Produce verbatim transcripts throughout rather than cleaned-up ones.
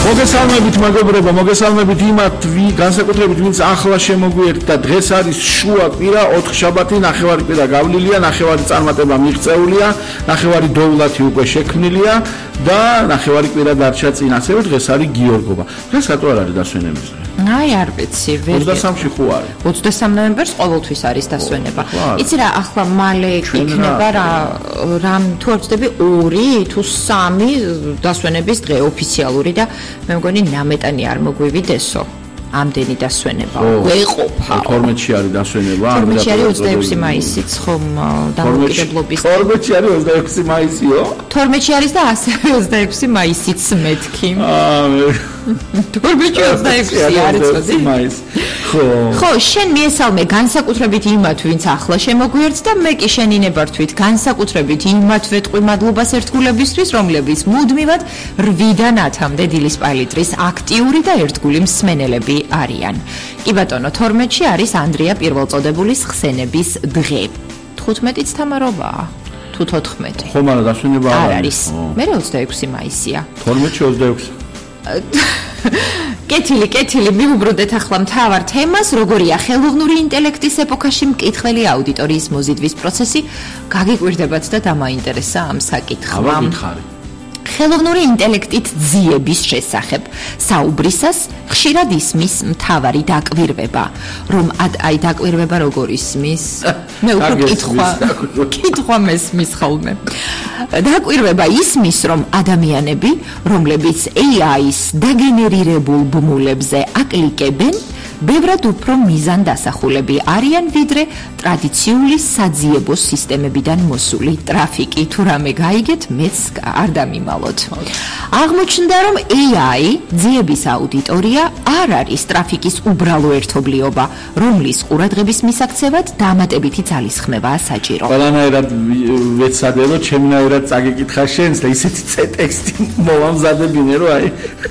მოგესალმებით მეგობრებო, მოგესალმებით იმათ, განსაკუთრებით ვინც ახლა შემოგვიერთდა და დღეს არის შუა კვირა, ოთხშაბათი, ნახევარი კვირა გავლილია, ნახევარი წარმატება მიღწეულია, ნახევარი დოვლათი უკვე შექმნილია და ნახევარი კვირა დარჩა წინ, ასევე დღეს არის გიორგობა. დღეს რატო არ არის დასვენების დღე? აი არ ვიცი, ვერ ოცდასამში ხო არის? ოცდასამ ნოემბერს ყოველთვის არის დასვენება. იცი რა, ახლა მალე იქნება რა რამ თუ არ ვწდები ორი თუ სამი დასვენების დღე ოფიციალური და მე მგონი ნამეტანი არ მოგვივიდესო. ამდენი დასვენება გვეყოფა. თორმეტში არის დასვენება. თორმეტში არის ოცდაექვსი მაისიც ხომ დამოუკიდებლობის. თორმეტში არის ოცდაექვსი მაისიო? თორმეტში არის და ასევე ოცდაექვსი მაისიც მეთქი. აა თორმეტში ოცდაექვსი არის წოდი მაისი. ხო. ხო, შენ მიესალმე განსაკუთრებით იმათ, ვინც ახლა შემოგვიერთს და მე კი შენინებარ თვით განსაკუთრებით იმათ ვეტყვი მადლობას ერთგულებისთვის, რომლებიც მუდმივად რვიდან ათამდე დილის პალიტრის აქტიური და ერთგული მსმენელები არიან. კი ბატონო, თორმეტში არის ანდრია პირველწოდებულის ხსენების დღე. თხუთმეტიც თამარობაა. თუ თოთხმეტი. ხო, მაგრამ დასვენება არ არის. მე ოცდაექვსი მაისია. თორმეტში ოცდაექვსი. კეთილი, კეთილი, მივუბრუნდეთ ახლა მთავარ თემას, როგორია ხელოვნური ინტელექტის ეპოქაში მკითხველი აუდიტორიის მოზიდვის პროცესი. გაგიკვირდებათ და დამაინტერესა ამ საკითხმა. აბა გითხარი. ხელოვნური ინტელექტით ძიების შესახებ საუბრისას ხშირად ისმის მთავარი დაკვირვება, რომ აი დაკვირვება როგორ ისმის? მე უფრო კითხვა, კითხვა მესმის ხოლმე. დაკვირვება ისმის, რომ ადამიანები, რომლებიც έი აის დაგენერირებულ ბმულებზე აკლიკებენ, ბევრად უფრო მიზანდასახულები არიან, ვიდრე ტრადიციული საძიებო სისტემებიდან მოსული ტრაფიკი. თუ რამე გაიგეთ, მეც არ დამიმალოთ. აღმოჩნდა, რომ έი აი ძიების აუდიტორია არ არის ტრაფიკის უბრალო ერთობლიობა, რომლის ყურადღების მისაქცევად დამატებითი ძალისხმევაა საჭირო. ყველანაირად ვეცადე, რომ ჩემნაირად წაგიკითხა შენს და ისეთი ტექსტი მოვამზადებინე, რომ აი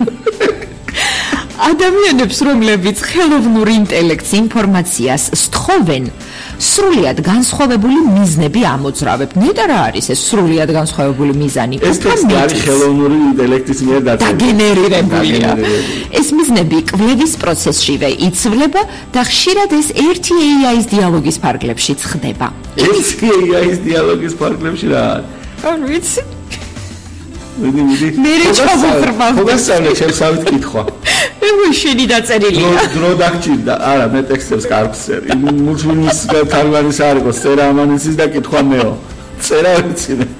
ადამიანებს, რომლებიც ხელოვნურ ინტელექტს ინფორმაციას სთხოვენ, სრულიად განსხვავებული მიზნები ამოძრავებთ. ნეტა რა არის ეს სრულიად განსხვავებული მიზანი? ეს ტექსტი არის ხელოვნური ინტელექტის მიერ დაგენერირებულია. ეს მიზნები კვლევის პროცესშივე იცვლება და ხშირად ეს ერთი έი აის დიალოგის ფარგლებშიც ხდება. ერთი έი აის დიალოგის ფარგლებში რა არის? არ ვიცი. მიდი, მიდი. მე ჩავუხრმავ. მოგესალმე, შემსავით კითხვა. მე შენი დაწერილია. დრო დაგჭირდა. არა, მე ტექსტებს კარგსერი. მულტიმის თარგმანის არ იყოს, წერა ამანიცის და კითხვა მეო. წერა ვიცი მე.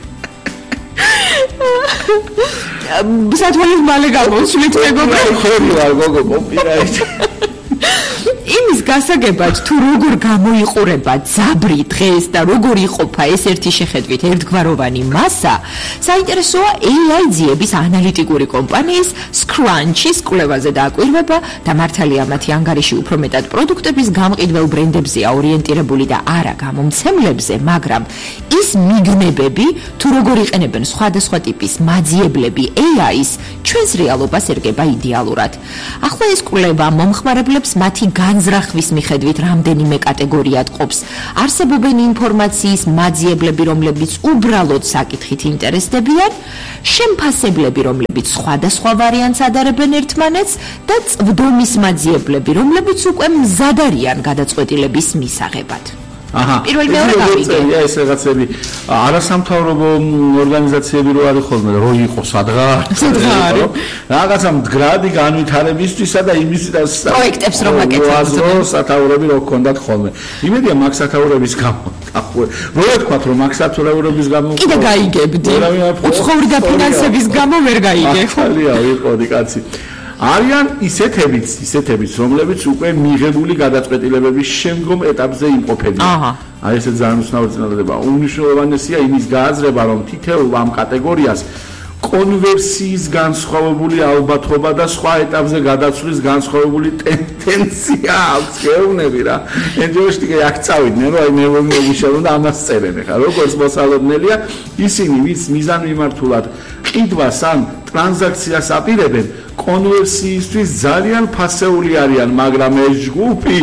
ბსათვალის მალე გამოსვლით მეგობრა. ხორი ვარ, გოგო, კოპირაიტი. იმის გასაგებად, თუ როგორ გამოიყურება ძაბრი დღეს და როგორ იყოფა ეს ერთი შეხედვით ერთგვაროვანი მასა, საინტერესოა έი აი ძიების ანალიტიკური კომპანიის Scrunch-ის კვლევაზე დააკვირვება და მართალია მათი ანგარიში უფრო მეტად პროდუქტების გამყიდველ ბრენდებზეა ორიენტირებული და არა გამომცემლებზე, მაგრამ ის მიგნებები, თუ როგორ იყენებენ სხვადასხვა ტიპის მაძიებლები έი აის, ჩვენს რეალობას ერგება იდეალურად. ახლა ეს კვლევა მომხმარებლებს მათი განზრახვის მიხედვით რამდენიმე კატეგორიად ყოფს. არსებობენ ინფორმაციის მაძიებლები, რომლებიც უბრალოდ საკითხით ინტერესდებიან, შემფასებლები, რომლებიც სხვადასხვა ვარიანტს ადარებენ ერთმანეთს და წვდომის მაძიებლები, რომლებიც უკვე მზად არიან გადაწყვეტილების მისაღებად. აჰა. პირველი მეორე გავიგე. ეს რაღაცები არასამთავრობო ორგანიზაციები რო არის ხოლმე, რო იყო სადღაც. სადღაც. რაღაცა მდგრადი განვითარებისთვისა და იმისას პროექტებს რომ აკეთებდნენ. სათაურები რო გქონდათ ხოლმე. იმედია მაგ სათაურების გამო. ახლა რო ვთქვათ, რომ მაგ სათაურების გამო კიდე გაიგებდი. უცხოური და ფინანსების გამო ვერ გაიგე. ხალია ვიყოდი კაცი. არიან ისეთებიც, ისეთებიც, რომლებიც უკვე მიღებული გადაწყვეტილებების შემდგომ ეტაპზე იმყოფებიან. აჰა. აი ესე ძალიან უცნაური წინადადება. უმნიშვნელოვანესია იმის გააზრება, რომ თითოეულ ამ კატეგორიას კონვერსიის განსხვავებული ალბათობა და სხვა ეტაპზე გადაცვლის განსხვავებული ტენდენცია აქვს. გეუბნები რა. ენჯოშტი კი აქ წავიდნენ, რომ აი მე მომიშალონ და ამას წერენ ხა. როგორც მოსალოდნელია, ისინი ვის მიზანმიმართულად ყიდვას ან ტრანზაქციას აპირებენ, კონვერსიისთვის ძალიან ფასეული არიან, მაგრამ ეს ჯგუფი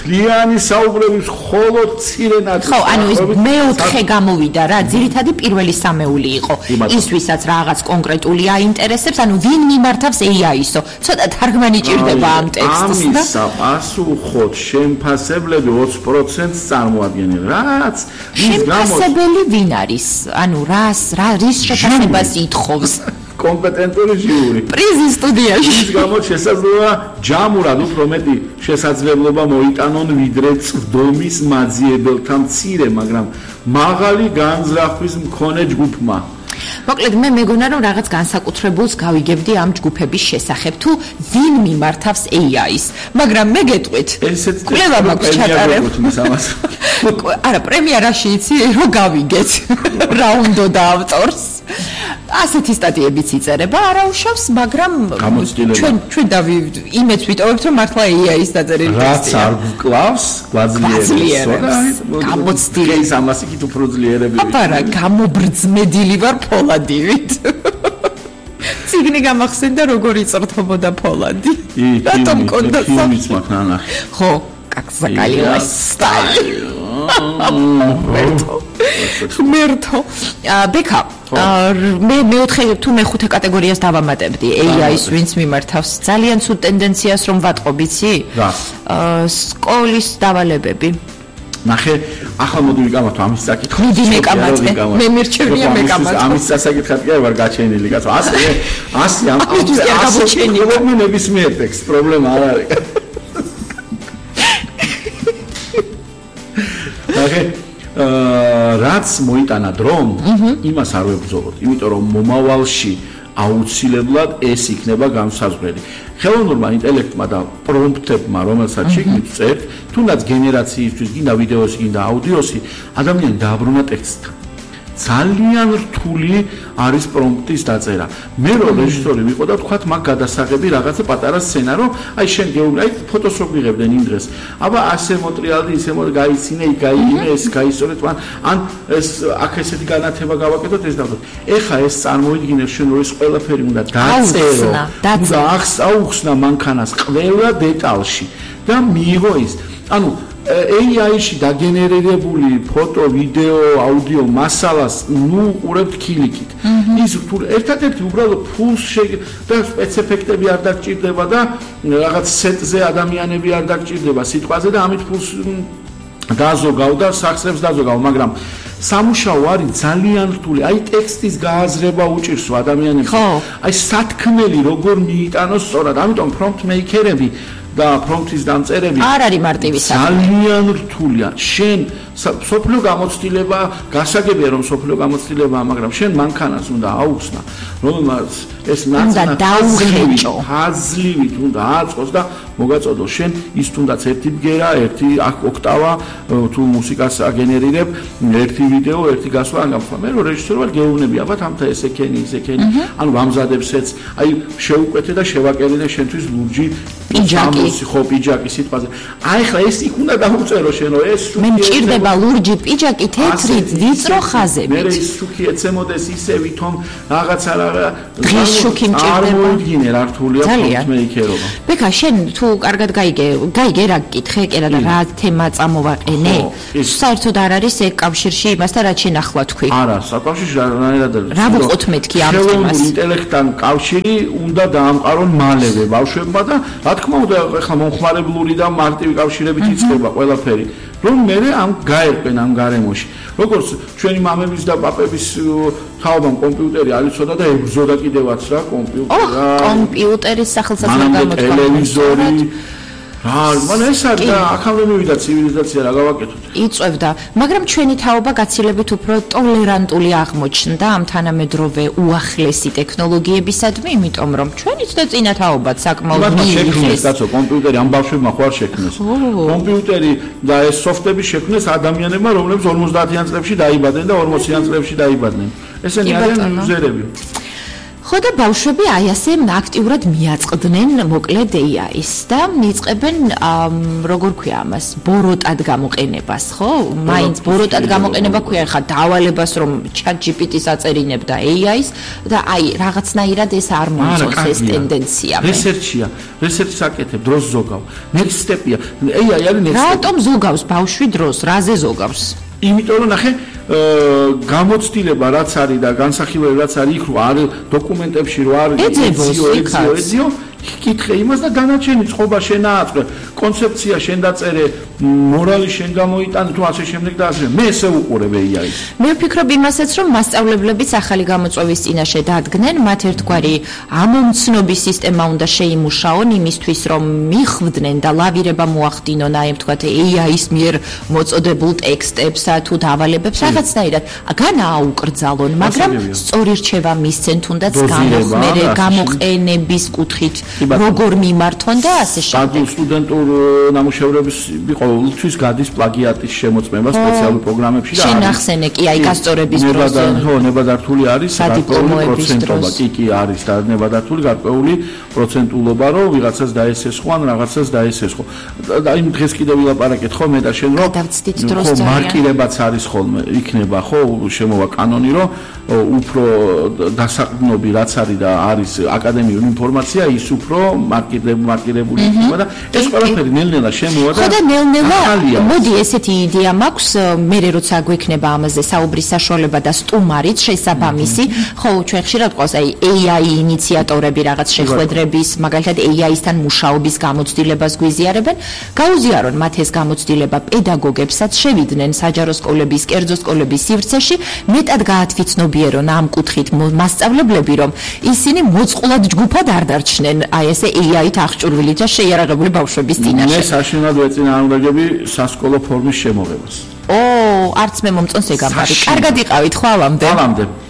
მთლიანი საუბრების მხოლოდ მცირე ნაწილი. ხო, ანუ ის მეოთხე გამოვიდა რა, ძირითადი პირველი სამეული იყო. ის ვისაც რაღაც კონკრეტული აინტერესებს, ანუ ვინ მიმართავს ეი აის-ო. ცოტა თარგმანი ჭირდება ამ ტექსტს და ამის საპასუხოდ შემფასებლები ოცი პროცენტს წარმოადგენენ. რაც ის გამო შემფასებელი ვინ არის? ანუ რას, რა რის შეფასებას ითხოვს? კომპეტენტური ჟიური. პრიზი სტუდიაში. ის გამო შესაძლოა ჯამურად უფრო მეტი შესაძლებლობა მოიტანონ ვიდრე წვდომის მაძიებელთა მცირე, მაგრამ მაღალი განზრახვის მქონე ჯგუფმა. მოკლედ მე მეგონა რომ რაღაც განსაკუთრებულს გავიგებდი ამ ჯგუფების შესახებ თუ ვინ მიმართავს ეი აის, მაგრამ მე გეტყვით ესეც კვლევა მაქვს ჩატარებ. არა, პრემია რაში იცი რომ გავიგეთ რა უნდა და ავტორს. ასეთი სტატიებიც იწერება, არა უშავს, მაგრამ ჩვენ ჩვენ დავი იმეც ვიტოვებთ რომ მართლა ეი აის დაწერილი ტექსტია. რაც არ გკლავს, გვაძლიერებს. გამოცდილების ამას იქით უფრო ძლიერები. აბარა, გამობრძმედილი ვარ ფოლადივით. ციგნი გამახსენდა როგორ იწრთობოდა ფოლადი. რატომ მქონდა ფილმიც მაქვს ნანახი. ხო, კაკზაკალია სტაილი. მერტო. ბექა, მე მეოთხე თუ მეხუთე კატეგორიას დავამატებდი ეი აის ვინც მიმართავს ძალიან ცუდ ტენდენციას რომ ვატყობ, იცი? რა? სკოლის დავალებები. ნახე, ახლა მოდი ვიკამათო ამის საკითხი. მოდი მეკამათე. მე მირჩევნია მეკამათო. ამის საკითხად კი არ ვარ გაჩენილი, კაცო. ასე, ასე ამ ასე ნებისმიერ ტექსტ პრობლემა არ არის. ნახე, რაც მოიტანა დრომ, იმას არ ვებრძოლოთ, იმიტომ რომ მომავალში აუცილებლად ეს იქნება განსაზღვრელი. ხელოვნურმა ინტელექტმა და პრომპტებმა, რომელსაც შეგნით წერთ, თუნდაც გენერაციისთვის, გინდა ვიდეოსი, გინდა აუდიოსი, ადამიანი დააბრუნა ტექსტთან. ძალიან რთული არის პრომპტის დაწერა. მე რო რეჟისორი ვიყო და თქვათ მაგ გადასაღები რაღაცა პატარა სცენა, რომ აი შენ გეუბნე, აი ფოტოს რო გიღებდნენ იმ დღეს. აბა ასე მოტრიალდი, ისე მოgaitsინე, გაიგინე, ეს გაისწორეთ, ან ან ეს აქ ესეთი განათება გავაკეთოთ, ეს დავდოთ. ეხა ეს წარმოიდგინე შენ რო ეს ყველაფერი უნდა დაწერო, და აღსაუხსნა მანქანას ყველა დეტალში და მიიღო ის. ანუ ეი აიში დაგენერირებული ფოტო, ვიდეო, აუდიო მასალას ნუ უყურებთ ქილიკით. ის თუ ერთადერთი უბრალოდ ფულს და სპეციფექტები არ დაგჭირდება და რაღაც სეტზე ადამიანები არ დაგჭირდება სიტყვაზე და ამით ფულს დაზოგავ და სახსრებს დაზოგავ, მაგრამ სამუშაო არის ძალიან რთული. აი ტექსტის გააზრება უჭირს ადამიანებს. აი სათქმელი როგორ მიიტანოს სწორად. ამიტომ prompt maker-ები და პრომპტის დამწერები არ არის მარტივი საქმე. ძალიან რთულია. შენ სოფლიო გამოცდილება, გასაგებია რომ სოფლიო გამოცდილება, მაგრამ შენ მანქანას უნდა აუხსნა, რომელმაც ეს ნაწილი დაუღეჭო, ფაზლივით უნდა აწყოს და მოგაწოდოს. შენ ის თუნდაც ერთი ბგერა, ერთი ოქტავა თუ მუსიკას აგენერირებ, ერთი ვიდეო, ერთი გასვლა, ან გამხვა. მე რო რეჟისორი ვარ, გეუბნები, აბა თამთა ეს ეკენი, ის ეკენი, ანუ ვამზადებსეც, აი შეუკვეთე და შევაკერინე შენთვის ლურჯი პიჯაკი. ხო, პიჯაკი სიტყვაზე. აი ხა ეს იქ უნდა დავუწერო შენო, ეს მე მჭირდება ლურჯი პიჯაკი თეთრი ვიწრო ხაზებით. მე ის შუქი ეცემოდეს ისე ვითომ რაღაცა რა დღის შუქი მჭირდება. მოიგინე რა რთულია პრომპტმეიკერობა. ბექა, შენ თუ კარგად გაიგე, გაიგე რა გკითხე, კერა და რა თემა წამოვაყენე? საერთოდ არ არის ეგ კავშირში იმასთან რაც შენ ახლა თქვი. არა, საკავშირში რანაირად არის. რა ვუყოთ მეთქი ამ თემას? ხელოვნური ინტელექტთან კავშირი უნდა დაამყარონ მალევე ბავშვებმა და რა თქმა უნდა ეხლა მომხმარებლური და მარტივი კავშირებით იწყება ყველაფერი. რომ მე ამ გაერკვენ ამ გარემოში. როგორც ჩვენი მამების და პაპების თაობამ კომპიუტერი არ იცოდა და ებრძოდა კიდევაც რა კომპიუტერი. კომპიუტერის სახელსაყრელი გამოთქვა. ტელევიზორი რა, მან ეს არის და აქამდე მივიდა ცივილიზაცია რა გავაკეთოთ. იწევდა, მაგრამ ჩვენი თაობა გაცილებით უფრო ტოლერანტული აღმოჩნდა ამ თანამედროვე უახლესი ტექნოლოგიებისადმი, იმიტომ რომ ჩვენიც და წინა თაობაც საკმაოდ მიიღეს. კაცო, კომპიუტერი ამ ბავშვებმა ხო არ შექმნეს. კომპიუტერი და ეს სოფტები შექმნეს ადამიანებმა, რომლებიც ორმოცდაათიან წლებში დაიბადნენ და ორმოციან წლებში დაიბადნენ. ესენი არიან იუზერები. ხო და ბავშვები აი ასე აქტიურად მიაწყდნენ მოკლედ ეი აის და მიწყებენ როგორ ქვია ამას ბოროტად გამოყენებას ხო მაინც ბოროტად გამოყენება ქვია ხა დავალებას რომ chat G P T-ს აწერინებდა ეი აის და აი რაღაცნაირად ეს არ მოიწონს ეს ტენდენცია რესერჩია რესერჩს აკეთებ დროს ზოგავ next step-ია ეი აი არის next step რატომ ზოგავს ბავშვი დროს რაზე ზოგავს იმიტომ რომ ნახე გამოცდილება რაც არის და განსახილველი რაც არის იქ რო არ დოკუმენტებში რო არის ეძიო ეძიო ეძიო კითხე იმას და განაჩენი წყობა შენ ააწყვე კონცეფცია შენ დაწერე მორალი შენ გამოიტანე თუ ასე შემდეგ და ასე მე ესე უყურებ ეი აის მე ვფიქრობ იმასაც რომ მასწავლებლებიც ახალი გამოწვევის წინაშე დადგნენ მათ ერთგვარი ამომცნობის სისტემა უნდა შეიმუშაონ იმისთვის რომ მიხვდნენ და ლავირება მოახდინონ აი თქვათ ეი აის მიერ მოწოდებულ ტექსტებსა თუ დავალებებს რაღაცნაირად განა აუკრძალონ მაგრამ სწორი რჩევა მისცენ თუნდაც გამოხმერე გამოყენების კუთხით როგორ მიმართონ და ასე შემდეგ. სტუდენტურ ნამუშევრების ყოველთვის გადის პლაგიატის შემოწმება სპეციალურ პროგრამებში და შენახსენე კი აი გასწორების დროზე. ხო, ნებადართული არის გარკვეული პროცენტობა. კი, კი არის და ნებადართული გარკვეული პროცენტულობა, რომ ვიღაცას დაესესხო ან რაღაცას დაესესხო. და იმ დღეს კიდევ ვილაპარაკეთ ხო მე და შენ რომ ხო მარკირებაც არის ხოლმე იქნება ხო შემოვა კანონი რომ უფრო დასაყრდნობი რაც არის და არის აკადემიური ინფორმაცია ის უფრო მარკირებული იქნება და ეს ყველაფერი ნელ-ნელა შემოვა და ხო და ნელ-ნელა მოდი ესეთი იდეა მაქვს მე როცა გვექნება ამაზე საუბრის საშუალება და სტუმარიც შესაბამისი ხო ჩვენ ხშირად ყავს აი ეი აი ინიციატორები რაღაც შეხვედრების მაგალითად ეი აისთან მუშაობის გამოცდილებას გვიზიარებენ გაუზიარონ მათ ეს გამოცდილება პედაგოგებსაც შევიდნენ საჯარო სკოლების კერძო სკოლების სივრცეში მეტად გაათვიცნობიერონ ამ კუთხით მასწავლებლები რომ ისინი მოწყულად ჯგუფად არ დარჩნენ აი ესე ეი აით აღჭურვილი და შეიარაღებული ბავშვების წინაშე. მე საშინლად ვეწინააღმდეგები სასკოლო ფორმის შემოღებას. ო, არც მე მომწონს ეგ ამბავი. კარგად იყავით, ხვალამდე. ხვალამდე.